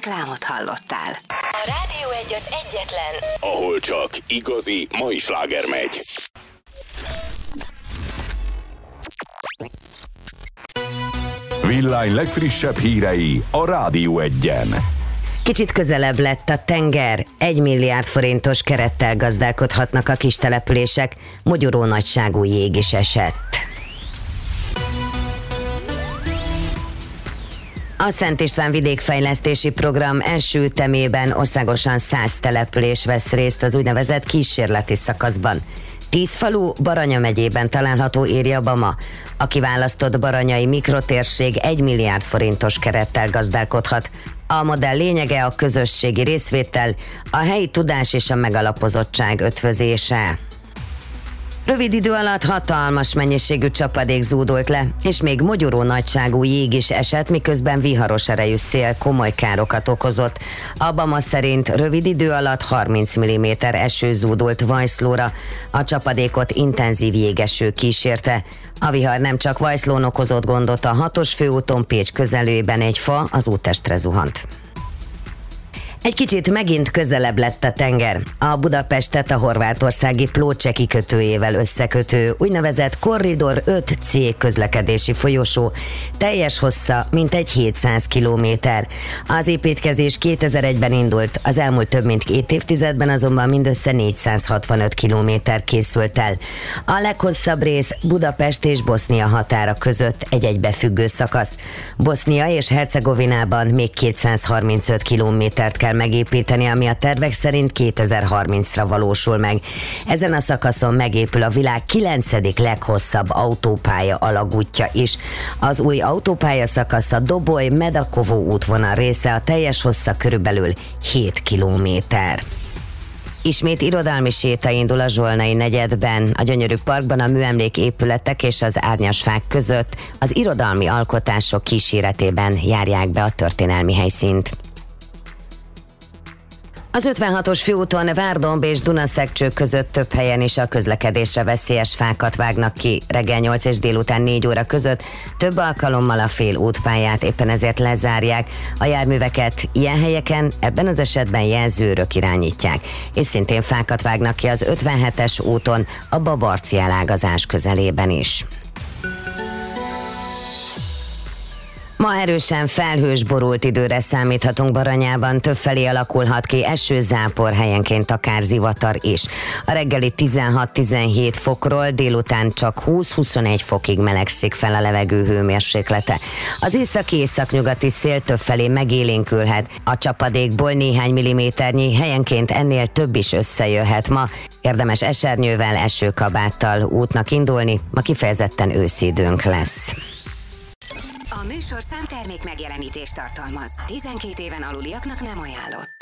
Reklámot hallottál. A Rádió 1 az egyetlen, ahol csak igazi mai sláger megy. Villány legfrissebb hírei a Rádió 1-en. Kicsit közelebb lett a tenger, 1 milliárd forintos kerettel gazdálkodhatnak a kis települések, mogyoró nagyságú jég is esett. A Szent István vidékfejlesztési program első ütemében országosan 100 település vesz részt az úgynevezett kísérleti szakaszban. 10 falu Baranya megyében található írja Bama. A kiválasztott baranyai mikrotérség 1 milliárd forintos kerettel gazdálkodhat. A modell lényege a közösségi részvétel, a helyi tudás és a megalapozottság ötvözése. Rövid idő alatt hatalmas mennyiségű csapadék zúdult le, és még mogyoró nagyságú jég is esett, miközben viharos erejű szél komoly károkat okozott. A Bama szerint rövid idő alatt 30 mm eső zúdult Vajszlóra, a csapadékot intenzív jégeső kísérte. A vihar nem csak Vajszlón okozott gondot, a 6-os főúton Pécs közelében egy fa az úttestre zuhant. Egy kicsit megint közelebb lett a tenger. A Budapestet a horvátországi Ploče kikötőjével összekötő úgynevezett Korridor 5C közlekedési folyosó teljes hossza mintegy 700 kilométer. Az építkezés 2001-ben indult, az elmúlt több mint 2 évtizedben azonban mindössze 465 kilométer készült el. A leghosszabb rész Budapest és Bosznia határa között egy egybefüggő szakasz. Bosznia és Hercegovinában még 235 kilométert kell megépíteni, ami a tervek szerint 2030-ra valósul meg. Ezen a szakaszon megépül a világ 9. leghosszabb autópálya alagútja is. Az új autópálya szakasz a Doboly-Medakovo útvonal része, a teljes hossza körülbelül 7 kilométer. Ismét irodalmi séta indul a Zsolnai negyedben. A gyönyörű parkban a műemlék épületek és az árnyas fák között az irodalmi alkotások kíséretében járják be a történelmi helyszínt. Az 56-os főúton Várdomb és Dunaszegcső között több helyen is a közlekedésre veszélyes fákat vágnak ki. Reggel 8 és délután 4 óra között több alkalommal a fél útpályát éppen ezért lezárják. A járműveket ilyen helyeken ebben az esetben jelzőrök irányítják. És szintén fákat vágnak ki az 57-es úton a Babarci elágazás közelében is. Ma erősen felhős, borult időre számíthatunk Baranyában, többfelé alakulhat ki eső, zápor, helyenként akár zivatar is. A reggeli 16-17 fokról délután csak 20-21 fokig melegszik fel a levegő hőmérséklete. Az északi-északnyugati szél többfelé megélénkülhet, a csapadékból néhány milliméternyi, helyenként ennél több is összejöhet ma. Érdemes esernyővel, esőkabáttal útnak indulni, ma kifejezetten őszi időnk lesz. A műsor számtermék megjelenítést tartalmaz. 12 éven aluliaknak nem ajánlott.